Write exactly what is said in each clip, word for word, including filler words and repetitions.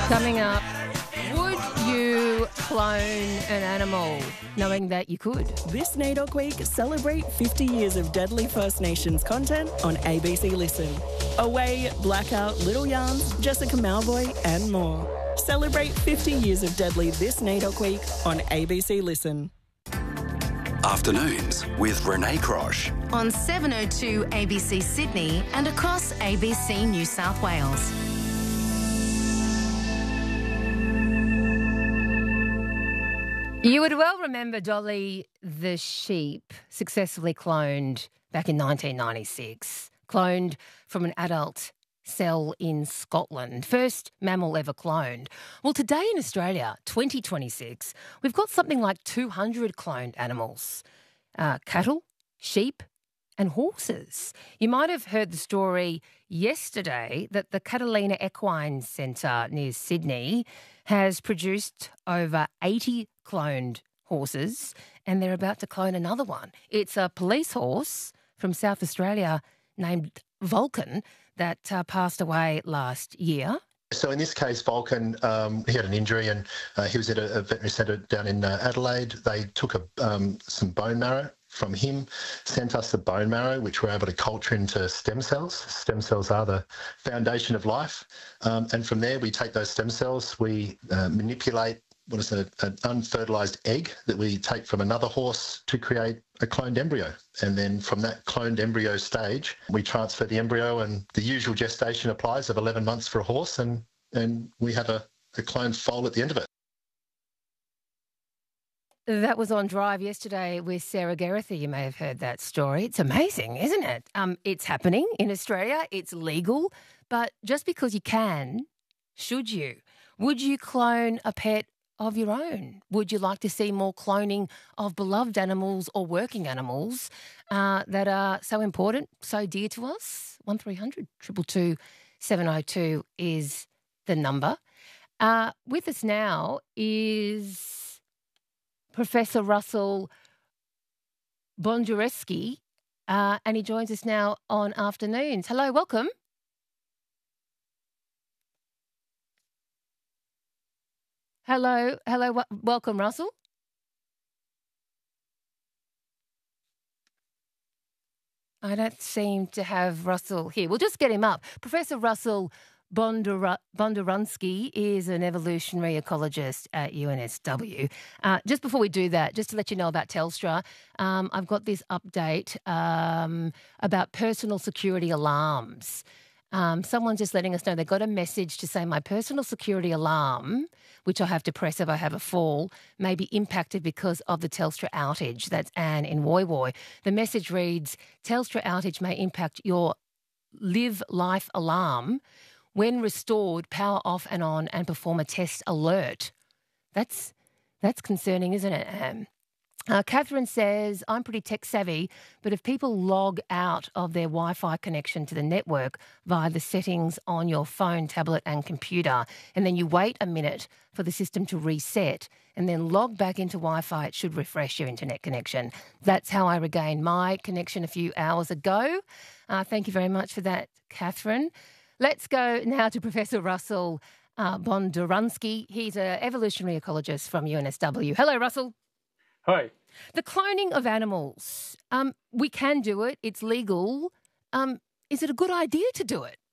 Coming up, would you clone an animal knowing that you could? This NAIDOC Week, celebrate fifty years of Deadly First Nations content on A B C Listen. Away, Blackout, Little Yarns, Jessica Malvoy and more. Celebrate fifty years of Deadly this NAIDOC Week on A B C Listen. Afternoons with Renee Crosh. On seven oh two A B C Sydney and across A B C New South Wales. You would well remember Dolly the sheep, successfully cloned back in nineteen ninety-six, cloned from an adult cell in Scotland, first mammal ever cloned. Well, today in Australia, twenty twenty-six, we've got something like two hundred cloned animals, uh, cattle, sheep and horses. You might have heard the story yesterday that the Catalina Equine Centre near Sydney has produced over eighty cloned horses, and they're about to clone another one. It's a police horse from South Australia named Vulcan that uh, passed away last year. So in this case, Vulcan, um, he had an injury and uh, he was at a, a veterinary centre down in uh, Adelaide. They took a, um, some bone marrow from him, sent us the bone marrow, which we're able to culture into stem cells. Stem cells are the foundation of life. Um, and from there, we take those stem cells, we uh, manipulate what is a, an unfertilised egg that we take from another horse to create a cloned embryo. And then from that cloned embryo stage, we transfer the embryo, and the usual gestation applies of eleven months for a horse, and, and we have a, a cloned foal at the end of it. That was on Drive yesterday with Sarah Gerrithy. You may have heard that story. It's amazing, isn't it? Um, it's happening in Australia. It's legal. But just because you can, should you? Would you clone a pet of your own? Would you like to see more cloning of beloved animals or working animals uh, that are so important, so dear to us? one three hundred two two two seven oh two is the number. Uh, with us now is Professor Russell Bondaruski, uh, and he joins us now on Afternoons. Hello, welcome. Hello, hello, w- welcome, Russell. I don't seem to have Russell here. We'll just get him up. Professor Russell Bondar- Bondarunsky is an evolutionary ecologist at U N S W. Uh, just before we do that, just to let you know about Telstra, um, I've got this update um, about personal security alarms. Um, someone's just letting us know they got a message to say my personal security alarm, which I have to press if I have a fall, may be impacted because of the Telstra outage. That's Anne in Woy Woy. The message reads, Telstra outage may impact your Live Life alarm. When restored, power off and on and perform a test alert. That's that's concerning, isn't it, Anne? Uh, Catherine says, I'm pretty tech savvy, but if people log out of their Wi-Fi connection to the network via the settings on your phone, tablet and computer, and then you wait a minute for the system to reset and then log back into Wi-Fi, it should refresh your internet connection. That's how I regained my connection a few hours ago. Uh, thank you very much for that, Catherine. Let's go now to Professor Russell uh, Bondarunsky. He's an evolutionary ecologist from U N S W. Hello, Russell. Hi. The cloning of animals, um, we can do it. It's legal. Um, is it a good idea to do it?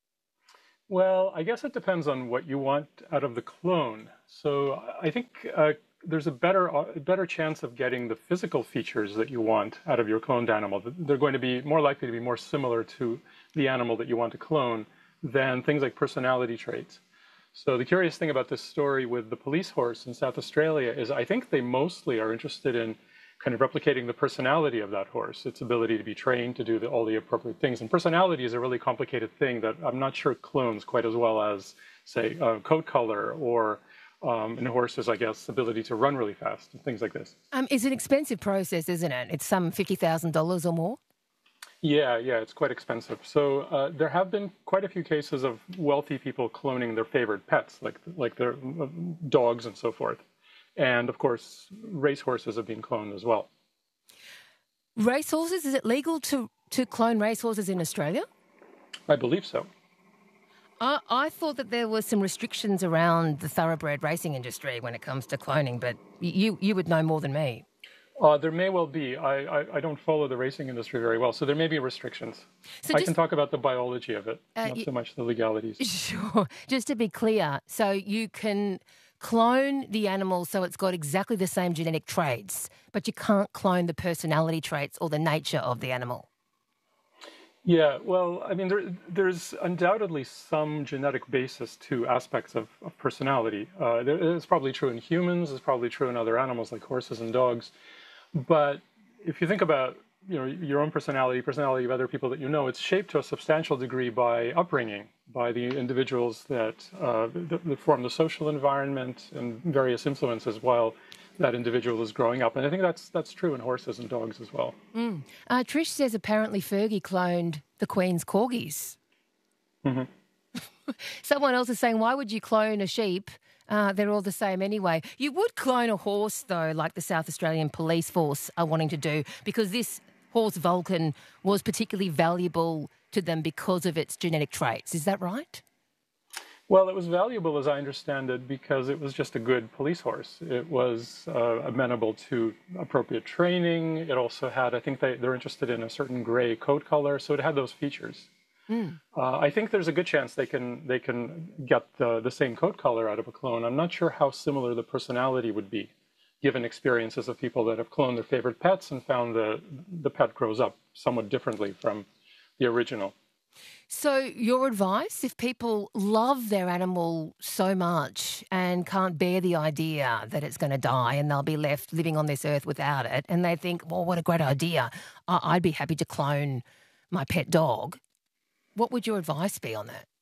Well, I guess it depends on what you want out of the clone. So I think uh, there's a better a better chance of getting the physical features that you want out of your cloned animal. They're going to be more likely to be more similar to the animal that you want to clone than things like personality traits. So the curious thing about this story with the police horse in South Australia is I think they mostly are interested in kind of replicating the personality of that horse, its ability to be trained to do the, all the appropriate things. And personality is a really complicated thing that I'm not sure clones quite as well as, say, uh, coat color or um, in horses, I guess, ability to run really fast and things like this. Um, it's an expensive process, isn't it? It's some fifty thousand dollars or more? Yeah, yeah, it's quite expensive. So uh, there have been quite a few cases of wealthy people cloning their favorite pets, like like their uh, dogs and so forth. And, of course, racehorses have been cloned as well. Racehorses, is it legal to, to clone racehorses in Australia? I believe so. I, I thought that there was some restrictions around the thoroughbred racing industry when it comes to cloning, but you you would know more than me. Uh, there may well be. I, I, I don't follow the racing industry very well, so there may be restrictions. So I just, can talk about the biology of it, uh, not you, so much the legalities. Sure. Just to be clear, so you can clone the animal so it's got exactly the same genetic traits, but you can't clone the personality traits or the nature of the animal. Yeah, well, I mean, there, there's undoubtedly some genetic basis to aspects of, of personality. Uh, there, it's probably true in humans, it's probably true in other animals like horses and dogs. But if you think about, you know, your own personality, personality of other people that you know, it's shaped to a substantial degree by upbringing, by the individuals that, uh, that, that form the social environment and various influences while that individual is growing up. And I think that's that's true in horses and dogs as well. Mm. Uh, Trish says apparently Fergie cloned the Queen's corgis. Mm-hmm. Someone else is saying, why would you clone a sheep? Uh, they're all the same anyway. You would clone a horse, though, like the South Australian Police Force are wanting to do, because this horse Vulcan was particularly valuable to them because of its genetic traits. Is that right? Well, it was valuable, as I understand it, because it was just a good police horse. It was uh, amenable to appropriate training. It also had, I think they, they're interested in a certain gray coat color, so it had those features. Mm. Uh, I think there's a good chance they can they can get the, the same coat color out of a clone. I'm not sure how similar the personality would be, given experiences of people that have cloned their favorite pets and found the the pet grows up somewhat differently from the original. So your advice, if people love their animal so much and can't bear the idea that it's going to die and they'll be left living on this earth without it, and they think, well, what a great idea, I'd be happy to clone my pet dog, what would your advice be on that?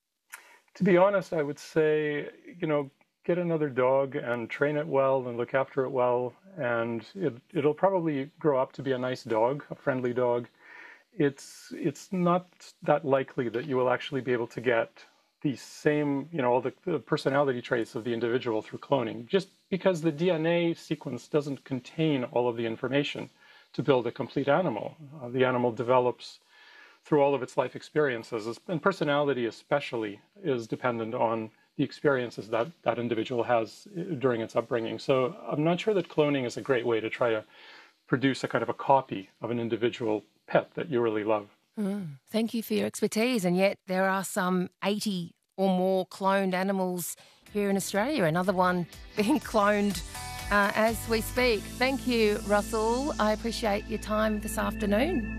To be honest, I would say, you know, get another dog and train it well and look after it well, and it, it'll probably grow up to be a nice dog, a friendly dog. It's it's not that likely that you will actually be able to get the same, you know, all the, the personality traits of the individual through cloning, just because the D N A sequence doesn't contain all of the information to build a complete animal. Uh, the animal develops through all of its life experiences, and personality especially is dependent on the experiences that that individual has during its upbringing. So I'm not sure that cloning is a great way to try to produce a kind of a copy of an individual pet that you really love. Mm, thank you for your expertise. And yet there are some eighty or more cloned animals here in Australia, another one being cloned uh, as we speak. Thank you, Russell. I appreciate your time this afternoon.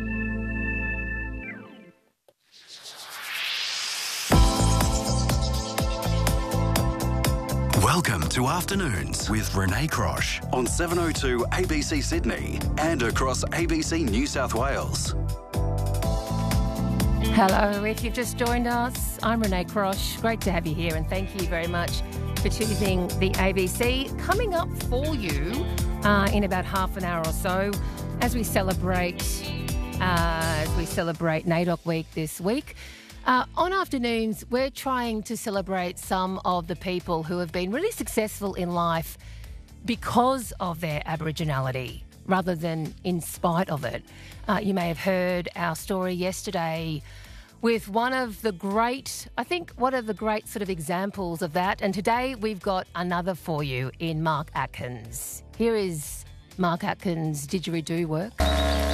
Welcome to Afternoons with Renee Crosh on seven oh two A B C Sydney and across A B C New South Wales. Hello, if you've just joined us, I'm Renee Crosh. Great to have you here, and thank you very much for choosing the A B C. Coming up for you uh, in about half an hour or so, as we celebrate, uh, as we celebrate NAIDOC Week this week. Uh, on Afternoons, we're trying to celebrate some of the people who have been really successful in life because of their Aboriginality rather than in spite of it. Uh, you may have heard our story yesterday with one of the great, I think, one of the great sort of examples of that. And today we've got another for you in Mark Atkins. Here is Mark Atkins' didgeridoo work.